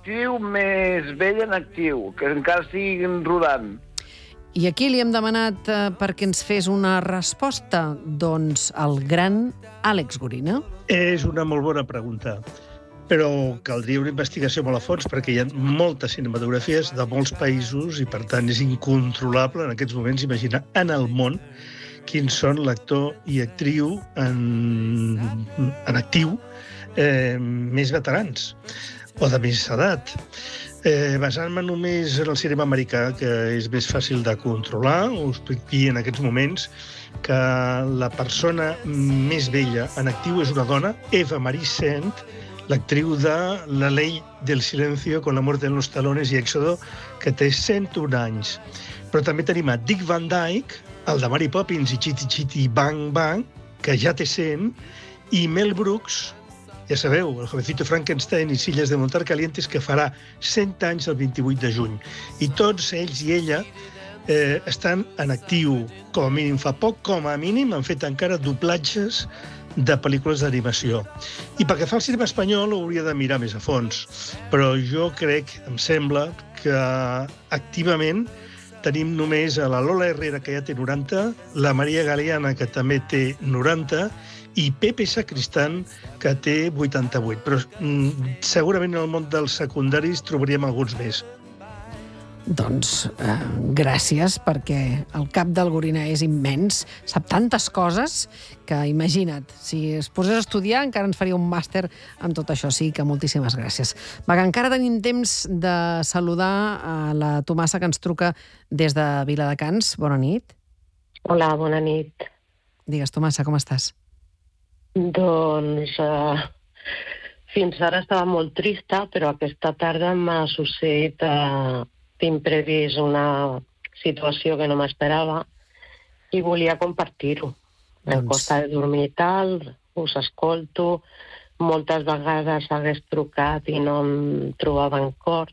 l'actriu més vella en actiu, que encara estiguin rodant. I aquí li hem demanat perquè ens fes una resposta, doncs, al gran Àlex Gorina. És una molt bona pregunta, però caldria una investigació molt a fons perquè hi ha moltes cinematografies de molts països i, per tant, és incontrolable en aquests moments imaginar en el món quins són l'actor i actriu en actiu més veterans o de més edat. Basant-me només en el cinema americà, que és més fàcil de controlar, us puc dir en aquests moments que la persona més vella en actiu és una dona, Eva Marie Saint, l'actriu de La ley del silencio con la muerte en los talones i Éxodo, que té 101 anys. Però també tenim a Dick Van Dyke, el de Mary Poppins i Chitty Chitty Bang Bang, que ja té 100, i Mel Brooks, ja sabeu, el jovencito Frankenstein i Sillas de Montar Calientes, que farà 100 anys el 28 de juny. I tots ells i ella estan en actiu, com a mínim fa poc, com a mínim han fet encara doblatges de pel·lícules d'animació. I pel que fa al cinema espanyol ho hauria de mirar més a fons, però jo crec, em sembla, que activament tenim només a la Lola Herrera, que ja té 90, la Maria Galeana, que també té 90, i Pepe Sacristán, que té 88. Però segurament en el món dels secundaris trobaríem alguns més. Doncs gràcies, perquè el cap del Gorina és immens, sap tantes coses que, imagina't, si es posés a estudiar encara ens faria un màster amb tot això. Sí que moltíssimes gràcies. Va, que encara tenim temps de saludar a la Tomasa, que ens truca des de Viladecans. Bona nit. Hola, bona nit. Digues, Tomasa, com estàs? Doncs fins ara estava molt trista, però aquesta tarda m'ha succeït d'imprevist una situació que no m'esperava i volia compartir-ho. Em costa de dormir i tal, us escolto, moltes vegades hagués trucat i no em trobava en cor,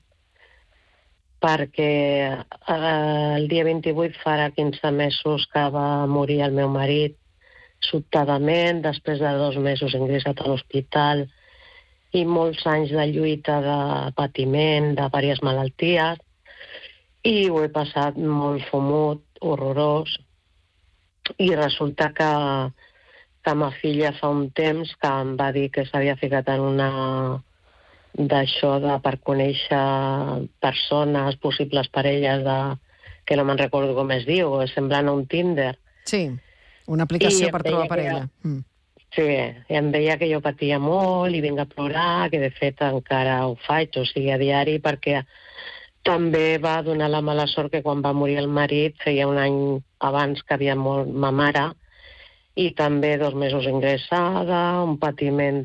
perquè el dia 28 farà 15 mesos que va morir el meu marit sobtadament, després de 2 mesos ingressat a l'hospital i molts anys de lluita, de patiment, de diverses malalties, i ho he passat molt fumut, horrorós, i resulta que ma filla fa un temps que em va dir que s'havia ficat en una d'això per conèixer persones, possibles parelles, que no me'n recordo com es diu, és semblant a un Tinder. Sí, una aplicació per trobar parella. Sí, i em deia que jo patia molt i vinc a plorar, que de fet encara ho faig, o sigui, a diari, perquè també va donar la mala sort que quan va morir el marit, feia un any abans que havia mort ma mare, i també 2 mesos ingressada, un patiment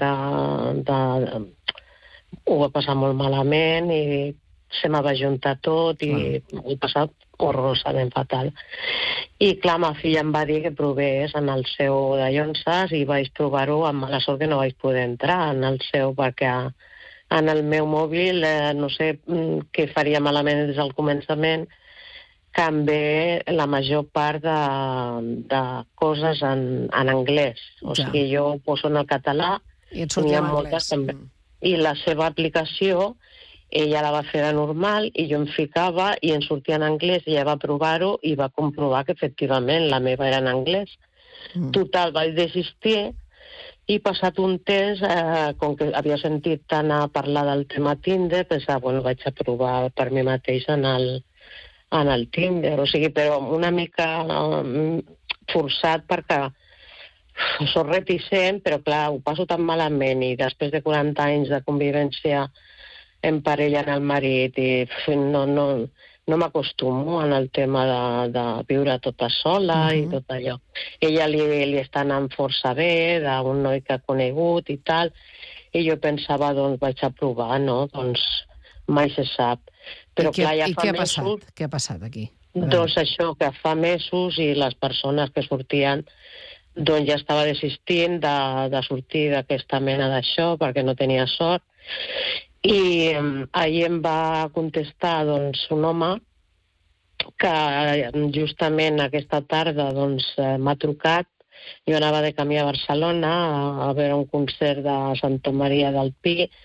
ho va passar molt malament i se me va juntar tot i ho he passat horrorosament fatal. I clar, ma filla em va dir que provés en el seu de llonces i vaig provar-ho, amb mala sort que no vaig poder entrar en el seu, perquè en el meu mòbil no sé què faria malament des del començament, que em ve la major part de coses en anglès. O sigui, jo ho poso en el català i et sortia en anglès. I la seva aplicació ella la va fer de normal i jo em ficava i em sortia en anglès i ella va provar-ho i va comprovar que efectivament la meva era en anglès. Total, vaig desistir i passat un temps, com que havia sentit tant a parlar del tema Tinder, pensava, bueno, vaig a provar per mi mateix en el Tinder. O sigui, però una mica forçat perquè soc reticent, però clar, ho passo tan malament i després de 40 anys de convivència en parella amb el marit i no m'acostumo en el tema de viure tota sola i tot allò. Ella li està anant força bé, d'un noi que ha conegut i tal, i jo pensava, doncs vaig a provar, no? Doncs mai se sap. Però clar, ja fa mesos... Què ha passat aquí? Doncs això, que fa mesos i les persones que sortien doncs ja estava desistint de sortir d'aquesta mena d'això perquè no tenia sort. I ahir em va contestar doncs, un home que justament aquesta tarda doncs, m'ha trucat. Jo anava de camí a Barcelona a veure un concert de Santa Maria del Pi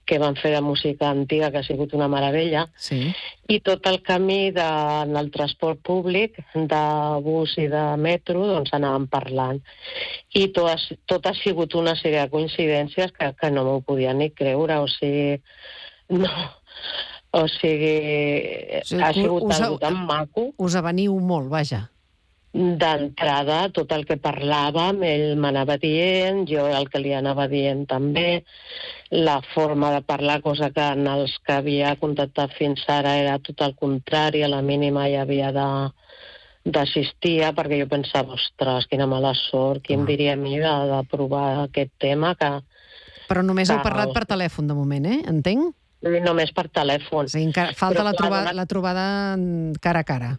que van fer de música antiga, que ha sigut una meravella, Sí. i tot el camí en el transport públic, de bus i de metro, doncs anàvem parlant. I tot ha sigut una sèrie de coincidències que no m'ho podia ni creure, o sigui, no, o sigui, ha sigut algo tan maco. Us aveniu molt, vaja. D'entrada, tot el que parlàvem, ell m'anava dient, jo el que li anava dient també, la forma de parlar, cosa que en els que havia contactat fins ara era tot el contrari, a la mínima hi havia d'assistir, perquè jo pensava, ostres, quina mala sort, qui em diria a mi de provar aquest tema que... Però només heu parlat per telèfon de moment, entenc? Només per telèfon. O sigui, falta la trobada cara a cara.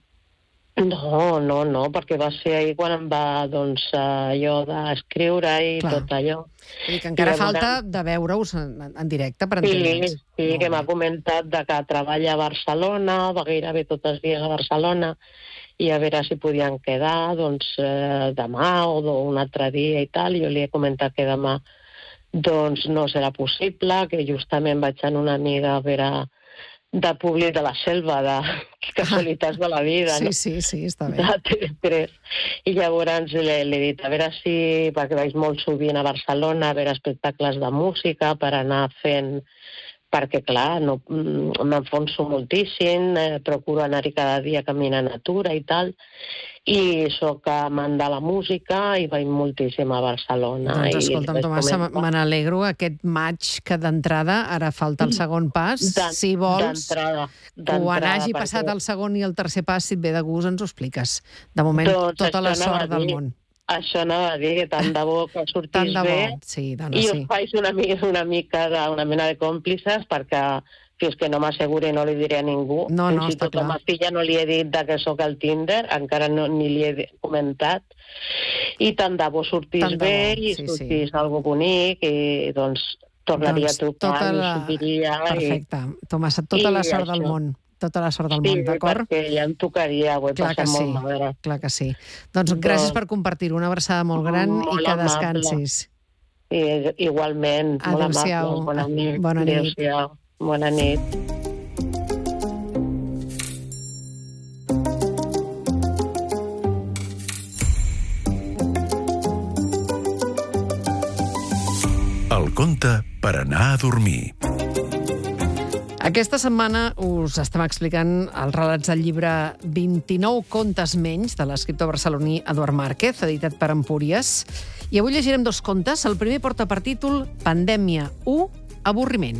No, perquè va ser ahir quan em va, doncs, allò d'escriure i tot allò. Vull dir que encara falta de veure-us en directe, per entendre'ns. Sí, que m'ha comentat que treballa a Barcelona, va gairebé tots els dies a Barcelona, i a veure si podien quedar, doncs, demà o un altre dia i tal. Jo li he comentat que demà, doncs, no serà possible, que justament vaig anar una amiga a veure de Públic de la Selva, de casualitats de la vida, no? Sí, està bé. De TV3. I llavors l'he dit, a veure si, perquè vaig molt sovint a Barcelona, a veure espectacles de música per anar fent, perquè clar, m'enfonso moltíssim, procuro anar-hi cada dia caminant a natura i tal, i soc amant de la música i vaig moltíssim a Barcelona. Doncs escolta'm, Tomàs, me n'alegro aquest maig que d'entrada ara falta el segon pas. Si vols, quan hagi passat el segon i el tercer pas, si et ve de gust, ens ho expliques. De moment, tota la sort del món. Això anava a dir, que tant de bo que sortís bé. Sí, dona, I sí. us faig una mica d'una mena de còmplices, perquè fins que no m'asseguri no li diré a ningú. No, Fins i està tot a clar. ma filla no li he dit que sóc al Tinder, encara ni li he comentat. I tant de bo sortís bé i sortís algo bonic i doncs tornaria a trucar i s'ho diria. Perfecte. Tomàs, tota la sort del món. Tota la sort del món, d'acord? Sí, perquè ja em tocaria, ho he passat molt madre. Clar que sí. Doncs gràcies per compartir-ho. Una abraçada molt gran i que descansis. Igualment, molt amable. Bona nit. Bona nit. Bona nit. El conte per anar a dormir. Aquesta setmana us estem explicant els relats del llibre 29 contes menys de l'escriptor barceloní Eduard Márquez, editat per Empúries. I avui llegirem 2 contes. El primer porta per títol Pandèmia 1, avorriment.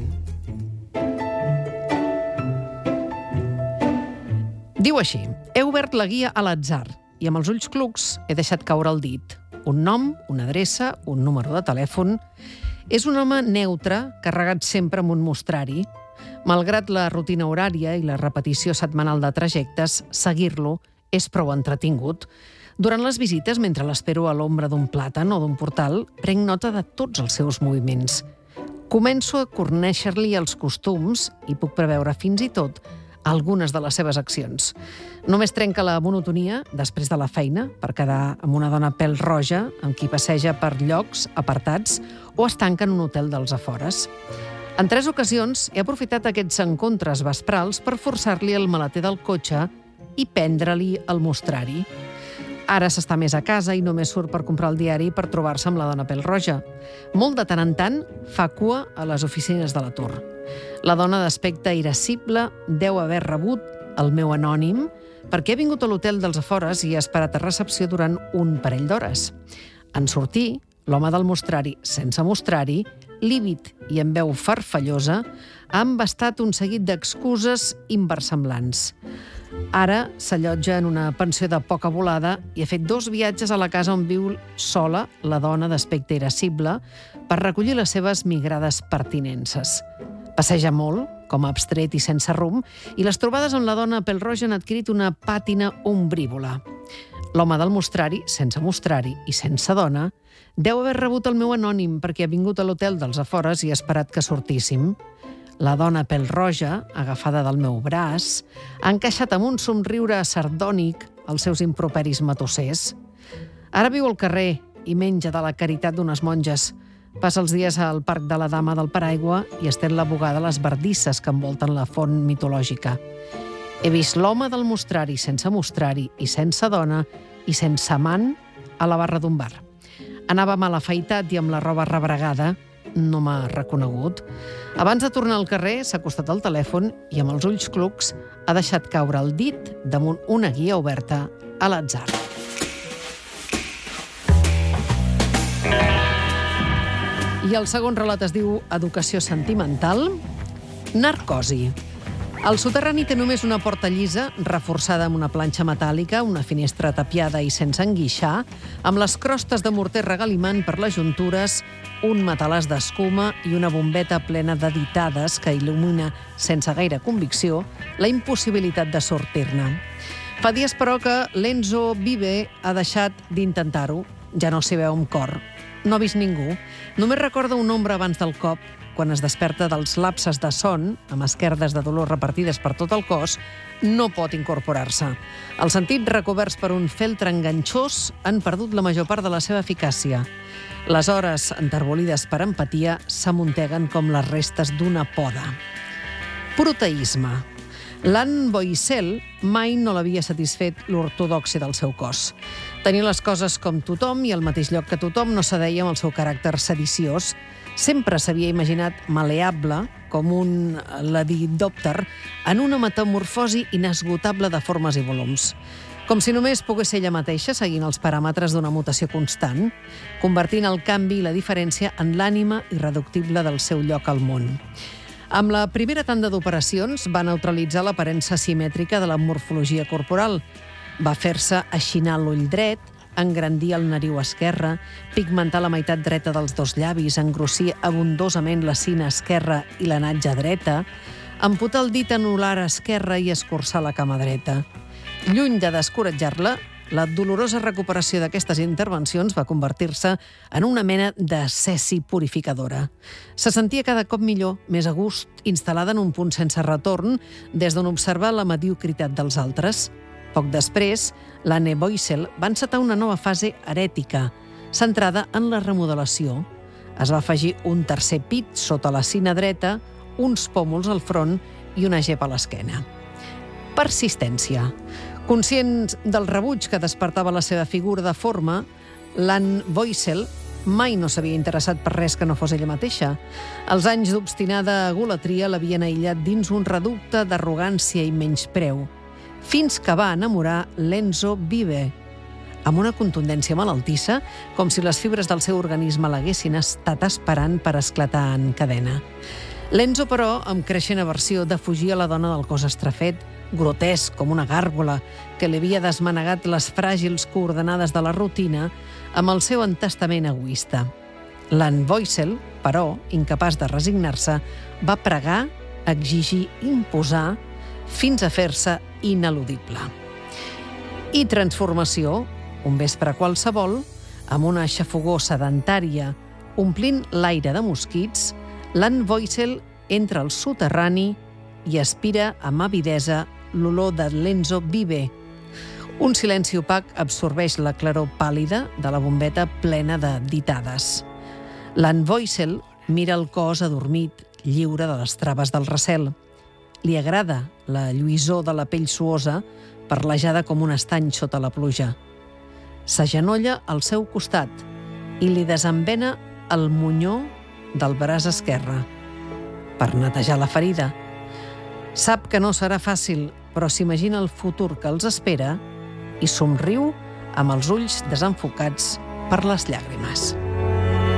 Diu així: he obert la guia a l'atzar i amb els ulls clucs he deixat caure el dit. Un nom, una adreça, un número de telèfon. És un home neutre, carregat sempre amb un mostrari. Malgrat la rutina horària i la repetició setmanal de trajectes, seguir-lo és prou entretingut. Durant les visites, mentre l'espero a l'ombra d'un plàtan o d'un portal, prenc nota de tots els seus moviments. Començo a conèixer-li els costums i puc preveure fins i tot algunes de les seves accions. Només trenca la monotonia després de la feina per quedar amb una dona pèl-roja amb qui passeja per llocs apartats o es tanca en un hotel dels afores. En 3 ocasions he aprofitat aquests encontres vesprals per forçar-li el maleter del cotxe i prendre-li el mostrari. Ara s'està més a casa i només surt per comprar el diari per trobar-se amb la dona pèl-roja. Molt de tant en tant fa cua a les oficines de l'atur. La dona d'aspecte irascible deu haver rebut el meu anònim perquè he vingut a l'hotel dels afores i he esperat a recepció durant un parell d'hores. En sortir, l'home del mostrari, sense mostrari, lívid i amb veu farfallosa, ha embastat un seguit d'excuses inversemblants. Ara s'allotja en una pensió de poca volada i ha fet 2 viatges a la casa on viu sola la dona d'aspecte irascible per recollir les seves migrades pertinences. Passeja molt, com a abstret i sense rumb, i les trobades amb la dona pèl-roja han adquirit una pàtina ombrívola. L'home del mostrari, sense mostrari i sense dona, deu haver rebut el meu anònim perquè ha vingut a l'hotel dels afores i ha esperat que sortíssim. La dona pèl-roja, agafada del meu braç, ha encaixat amb un somriure sardònic els seus improperis matossers. Ara viu al carrer i menja de la caritat d'unes monges. Passa els dies al Parc de la Dama del Paraigua i estén la bugada a les bardisses que envolten la font mitològica. He vist l'home del mostrari sense mostrari i sense dona i sense amant a la barra d'un bar. Anava mal afaitat i amb la roba rebregada. No m'ha reconegut. Abans de tornar al carrer, s'ha acostat al telèfon i amb els ulls clucs ha deixat caure el dit damunt una guia oberta a l'atzar. I el segon relat es diu Educació sentimental. Narcosi. El soterrani té només una porta llisa, reforçada amb una planxa metàl·lica, una finestra tapiada i sense enguixar, amb les crostes de morter regalimant per les juntures, un matalàs d'escuma i una bombeta plena de ditades que il·lumina, sense gaire convicció, la impossibilitat de sortir-ne. Fa dies, però, que l'Enzo Vive ha deixat d'intentar-ho. Ja no s'hi veu amb cor. No ha vist ningú. Només recorda un ombra abans del cop, quan es desperta dels lapses de son, amb esquerdes de dolor repartides per tot el cos, no pot incorporar-se. Els sentits recoberts per un feltre enganxós han perdut la major part de la seva eficàcia. Les hores enterbolides per empatia s'amunteguen com les restes d'una poda. Proteïsme. L'Anne Boissel mai no l'havia satisfet l'ortodòxia del seu cos. Tenir les coses com tothom i al mateix lloc que tothom no s'adeia amb el seu caràcter sediciós. Sempre s'havia imaginat maleable, com un lepidòpter, en una metamorfosi inesgotable de formes i volums. Com si només pogués ser ella mateixa, seguint els paràmetres d'una mutació constant, convertint el canvi i la diferència en l'ànima irreductible del seu lloc al món. Amb la primera tanda d'operacions va neutralitzar l'aparença simètrica de la morfologia corporal. Va fer-se aixinar l'ull dret, engrandir el nariu esquerre, pigmentar la meitat dreta dels dos llavis, engrossir abundosament la cina esquerra i la natja dreta, amputar el dit anular esquerre i escurçar la cama dreta. Lluny de descoratjar-la, la dolorosa recuperació d'aquestes intervencions va convertir-se en una mena de cesi purificadora. Se sentia cada cop millor, més a gust, instal·lada en un punt sense retorn, des d'on observar la mediocritat dels altres. Poc després, l'Anne Boissel va encetar una nova fase herètica, centrada en la remodelació. Es va afegir un tercer pit sota la cina dreta, uns pòmuls al front i una gep a l'esquena. Persistència. Conscient del rebuig que despertava la seva figura de forma, l'Anne Boissel mai no s'havia interessat per res que no fos ella mateixa. Els anys d'obstinada egolatria l'havien aïllat dins un reducte d'arrogància i menyspreu, fins que va enamorar l'Enzo Vive, amb una contundència malaltissa, com si les fibres del seu organisme l'haguessin estat esperant per esclatar en cadena. L'Enzo, però, amb creixent aversió, defugia la dona del cos estrafet, grotesc com una gàrgola, que li havia desmanegat les fràgils coordenades de la rutina amb el seu entestament egoista. L'Anne Boissel, però, incapaç de resignar-se, va pregar, exigir, imposar, fins a fer-se ineludible. I transformació, un vespre qualsevol, amb una xafogor sedentària, omplint l'aire de mosquits, l'Anne Boissel entra al soterrani i aspira amb avidesa l'olor de l'Enzo Vive. Un silenci opac absorbeix la claror pàl·lida de la bombeta plena de ditades. L'Anne Boissel mira el cos adormit, lliure de les traves del recel. Li agrada la lluïssor de la pell suosa, perlejada com un estany sota la pluja. S'agenolla al seu costat i li desembena el monyó del braç esquerre per netejar la ferida. Sap que no serà fàcil, però s'imagina el futur que els espera i somriu amb els ulls desenfocats per les llàgrimes.